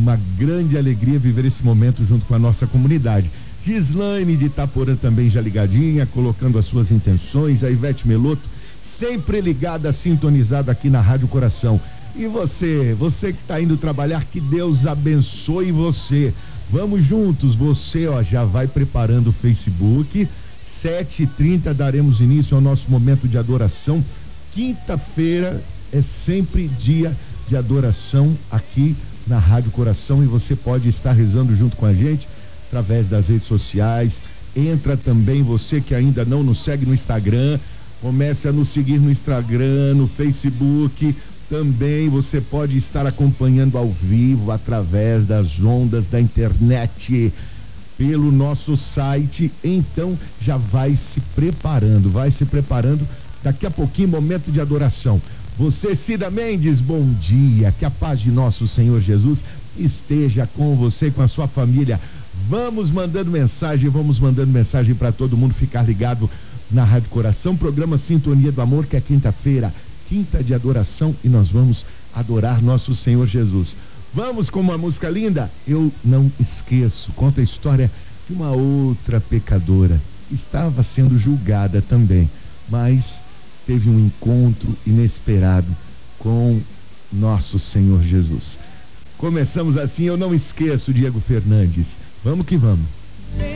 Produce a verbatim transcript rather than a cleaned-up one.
uma grande alegria viver esse momento junto com a nossa comunidade. Gislaine de Itaporã também já ligadinha, colocando as suas intenções. A Ivete Meloto sempre ligada, sintonizada aqui na Rádio Coração. E você, você que está indo trabalhar, que Deus abençoe você. Vamos juntos, você ó, já vai preparando o Facebook. sete e trinta daremos início ao nosso momento de adoração. Quinta-feira é sempre dia de adoração aqui na Rádio Coração, e você pode estar rezando junto com a gente através das redes sociais. Entra também, você que ainda não nos segue no Instagram, comece a nos seguir no Instagram, no Facebook. Também você pode estar acompanhando ao vivo através das ondas da internet, pelo nosso site. Então já vai se preparando, vai se preparando. Daqui a pouquinho, momento de adoração. Você, Cida Mendes, bom dia, que a paz de nosso Senhor Jesus esteja com você e com a sua família. Vamos mandando mensagem, vamos mandando mensagem para todo mundo ficar ligado na Rádio Coração, programa Sintonia do Amor, que é quinta-feira, quinta de adoração, e nós vamos adorar nosso Senhor Jesus. Vamos com uma música linda? Eu não esqueço, conta a história de uma outra pecadora, estava sendo julgada também, mas teve um encontro inesperado com nosso Senhor Jesus. Começamos assim, eu não esqueço, Diego Fernandes. Vamos que vamos.